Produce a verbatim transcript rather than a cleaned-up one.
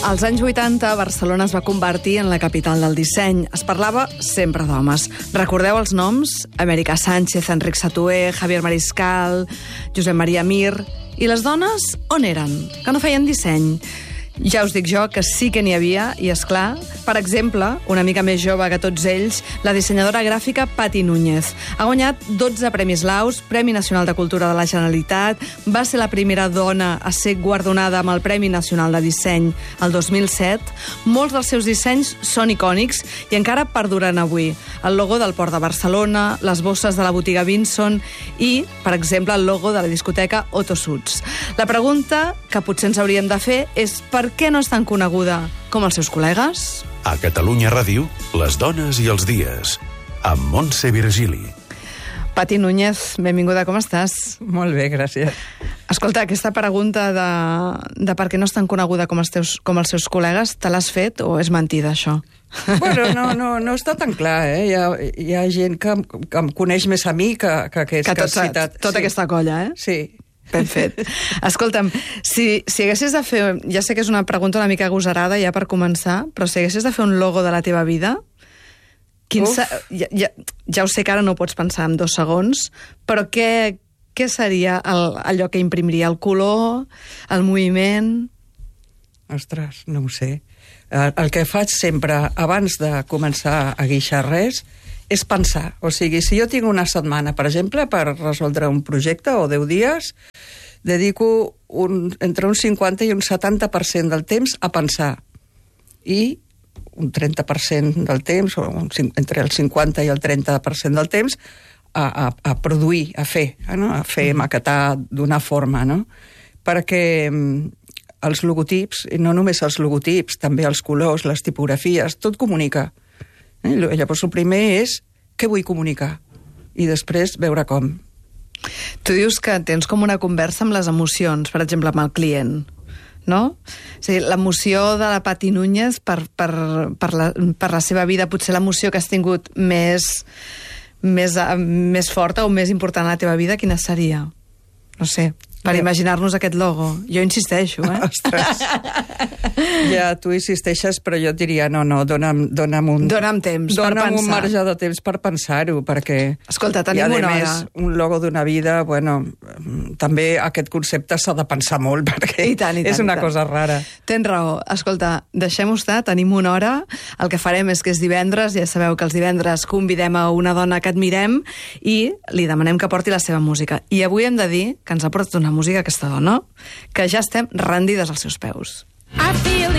Als anys vuitanta, Barcelona es va convertir en la capital del disseny. Es parlava sempre d'homes. Recordeu els noms? Amèrica Sánchez, Enric Satué, Javier Mariscal, Josep Maria Mir... I les dones, on eren? Que no feien disseny. Ja us dic jo que sí que n'hi havia, i és clar, per exemple, una mica més jove que tots ells, la dissenyadora gràfica Pati Núñez. Ha guanyat dotze Premis Laus, Premi Nacional de Cultura de la Generalitat, va ser la primera dona a ser guardonada amb el Premi Nacional de Disseny el dos mil set. Molts dels seus dissenys són icònics i encara perduren avui. El logo del Port de Barcelona, les bosses de la botiga Vinson i, per exemple, el logo de la discoteca Otto Suits. La pregunta que potser ens hauríem de fer és per què no és tan coneguda com els seus col·legues? A Catalunya Ràdio, les dones i els dies, amb Montse Virgili. Pati Núñez, benvinguda, com estàs? Molt bé, gràcies. Escolta, aquesta pregunta de, de per què no és tan coneguda com els, teus, com els seus col·legues, te l'has fet o és mentida, això? Bueno, no, no, no està tan clar, eh? Hi ha, hi ha gent que, que em coneix més a mi que, que aquest que, que tot, has citat. Tota sí. aquesta colla, eh? Sí. Ben fet. Escolta'm, si, si haguessis de fer... Ja sé que és una pregunta una mica agosarada ja per començar, però si haguessis de fer un logo de la teva vida, quin sa... ja, ja, ja ho sé que ara no ho pots pensar en dos segons, però què, què seria el, allò que imprimiria? El color? El moviment? Ostres, no ho sé. El, el que faig sempre, abans de començar a guixar res, és pensar. O sigui, si jo tinc una setmana, per exemple, per resoldre un projecte o deu dies, dedico un, entre un cinquanta i un setanta per cent del temps a pensar. I un trenta per cent del temps, o un, entre el cinquanta i el trenta per cent del temps, a, a, a produir, a fer, no? A fer, maquetar, donar forma, no? Perquè els logotips, i no només els logotips, també els colors, les tipografies, tot comunica. Eh? Llavors el primer és què vull comunicar i després veure com. Tu dius que tens com una conversa amb les emocions, per exemple, amb el client, no? O sigui, l'emoció de la Pati Núñez per, per, per, la, per la seva vida, potser l'emoció que has tingut més, més, més forta o més important a la teva vida, quina seria? No sé, per ja. Imaginar-nos aquest logo. Jo insisteixo, eh? Ostres. Ja, tu insisteixes, però jo et diria, no, no, dona'm, dona'm un... Dona'm temps dona'm per pensar. un marge de temps per pensar-ho, perquè... Escolta, tenim una hora. Més, un logo d'una vida, bueno, també aquest concepte s'ha de pensar molt, perquè I tant, i tant, és una i tant. cosa rara. Tens raó. Escolta, deixem-ho estar, tenim una hora. El que farem és que és divendres, ja sabeu que els divendres convidem a una dona que admirem i li demanem que porti la seva música. I avui hem de dir que ens ha portat una música aquesta dona, que ja estem rendides als seus peus. I feel